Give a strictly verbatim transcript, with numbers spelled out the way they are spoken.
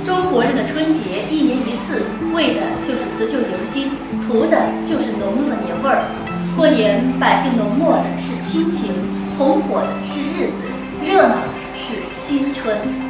中国人的春节一年一次，为的就是辞旧迎新，图的就是浓浓的年味儿。过年，百姓浓墨的是亲情，红火的是日子，热闹的是新春。